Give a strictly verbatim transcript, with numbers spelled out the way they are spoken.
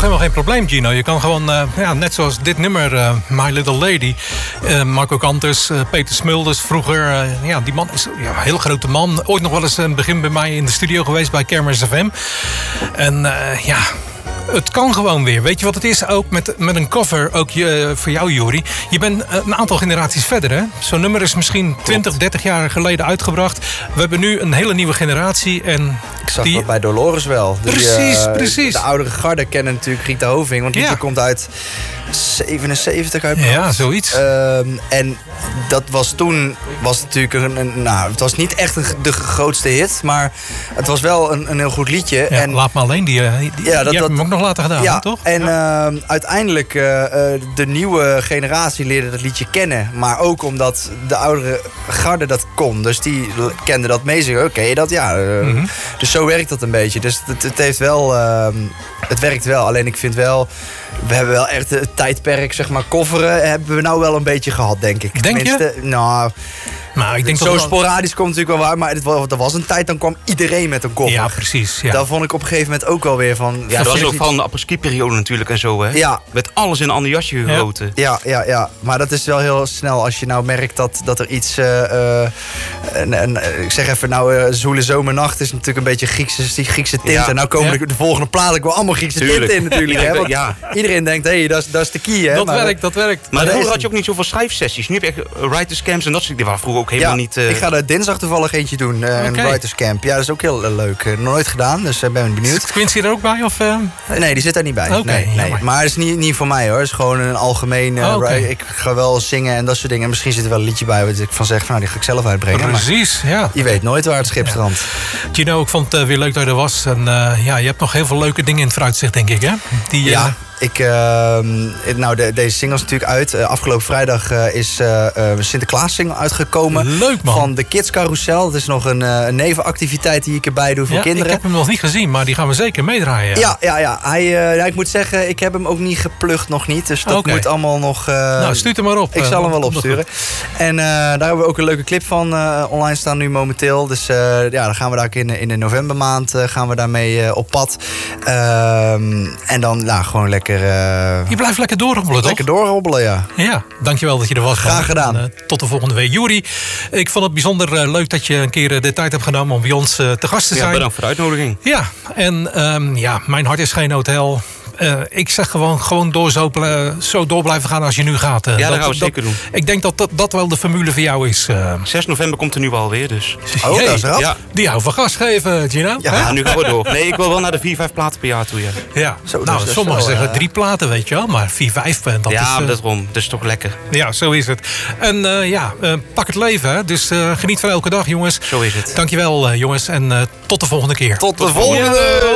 helemaal geen probleem, Gino. Je kan gewoon, uh, ja, net zoals dit nummer, uh, My Little Lady... Uh, Marco Kantus, uh, Peter Smulders, vroeger... Uh, ja, die man is ja, een heel grote man. Ooit nog wel eens een begin bij mij in de studio geweest bij Kermis F M. En uh, ja... Het kan gewoon weer. Weet je wat het is? Ook met, met een cover, ook je, voor jou, Jori. Je bent een aantal generaties verder, hè? Zo'n nummer is misschien twintig, dertig jaar geleden uitgebracht. We hebben nu een hele nieuwe generatie. En ik zag die... dat bij Dolores wel. Precies, die, uh, precies. De oudere garde kennen natuurlijk Rita Hoving. Want die ja. komt uit zevenenzeventig uit mijn Ja, zoiets. Uh, en dat was toen... was natuurlijk een, een, nou, het was niet echt een, de grootste hit. Maar het was wel een, een heel goed liedje. Ja, en, laat me alleen die... die ja, dat, je hebt hem ook nog later gedaan, ja, hè, toch? En ja. uh, uiteindelijk, uh, uh, de nieuwe generatie leerde dat liedje kennen. Maar ook omdat de oudere garde dat kon. Dus die kende dat mee. Oké, okay, dat ja. Uh, mm-hmm. Dus zo werkt dat een beetje. Dus het, het heeft wel... Uh, het werkt wel. Alleen ik vind wel... We hebben wel echt het tijdperk, zeg maar, coveren... hebben we nou wel een beetje gehad, denk ik. Denk Tenminste, je? Nou... Nou, ik denk zo dat sporadisch komt natuurlijk wel waar, maar het was, er was een tijd, dan kwam iedereen met een cover. Ja, precies. Ja. Dat vond ik op een gegeven moment ook wel weer van... Ja, dat was ook niet... van de apres-ski-periode natuurlijk en zo, hè? Ja. Met alles in een ander jasje gegoten. Ja, ja, ja. Maar dat is wel heel snel als je nou merkt dat, dat er iets... Uh, uh, een, een, ik zeg even, nou, uh, Zoele Zomernacht is natuurlijk een beetje Griekse, die Griekse tint. Ja. En nou komen ja. de, de volgende platen wel allemaal Griekse tint in natuurlijk. Ja, hè? Want ja. Iedereen denkt, hé, hey, dat, dat is de key, hè? Dat maar, werkt, dat werkt. Maar vroeger had je ook niet zoveel schrijfsessies. Nu heb je echt writers camps en dat soort dingen. Die waren vroeger ook helemaal ja, niet... Uh, ik ga er dinsdag toevallig eentje doen, uh, okay. een writers camp. Ja, dat is ook heel uh, leuk. Uh, nooit gedaan, dus uh, ben benieuwd. Zit Quincy er ook bij? Of, uh... Nee, die zit daar niet bij. Okay, nee, nee. Maar het is niet, niet voor mij, hoor. Het is gewoon een algemeen... Uh, oh, okay. Ik ga wel zingen en dat soort dingen. En misschien zit er wel een liedje bij waar ik van zeg, van, nou, die ga ik zelf uitbrengen. Precies, maar ja. Je weet nooit waar het schip strandt. Ja. Gino, ik vond het uh, weer leuk dat je er was. En uh, ja, je hebt nog heel veel leuke dingen in het vooruitzicht, denk ik, hè? Die, uh... Ja. Ik, uh, nou, de, deze single is natuurlijk uit. Uh, afgelopen vrijdag uh, is uh, uh, Sinterklaas-single uitgekomen. Leuk, man. Van de Kids Carousel. Dat is nog een, uh, een nevenactiviteit die ik erbij doe voor ja, kinderen. Ik heb hem nog niet gezien, maar die gaan we zeker meedraaien. Ja, ja, ja. Hij, uh, ja ik moet zeggen, ik heb hem ook niet geplukt nog niet. Dus dat okay. moet allemaal nog... Uh, nou, stuur hem maar op. Ik zal hem wel opsturen. En uh, daar hebben we ook een leuke clip van uh, online staan nu momenteel. Dus uh, ja, dan gaan we daar ook in, in de novembermaand uh, gaan we daarmee uh, op pad. Uh, en dan nou, gewoon lekker... Uh, je blijft lekker doorhobbelen, toch? Lekker doorhobbelen, ja. Ja, dankjewel dat je er was. Graag man. gedaan. En, uh, tot de volgende week. Jori, ik vond het bijzonder uh, leuk dat je een keer uh, de tijd hebt genomen om bij ons uh, te gast te zijn. Ja, bedankt voor de uitnodiging. Ja, en um, ja, mijn hart is geen hotel. Uh, ik zeg gewoon, gewoon door zo, uh, zo door blijven gaan als je nu gaat. Uh, ja, dat, dat gaan we zeker dat, doen. Ik denk dat, dat dat wel de formule voor jou is. Uh. zes november komt er nu wel weer, dus. Oh, hey, dat is eraf. Ja. Die hou van gas geven, Gino. Ja, ja, nu gaan we door. Nee, ik wil wel naar de vier, vijf platen per jaar toe, ja. Ja, zo, nou, dus sommigen zo, zeggen uh... drie platen, weet je wel. Maar vier, vijf, dat ja, is... Ja, uh... dat erom. Dat is toch lekker. Ja, zo is het. En uh, ja, uh, pak het leven, hè. Dus uh, geniet van elke dag, jongens. Zo is het. Dankjewel, uh, jongens. En uh, tot de volgende keer. Tot de, tot de volgende! volgende.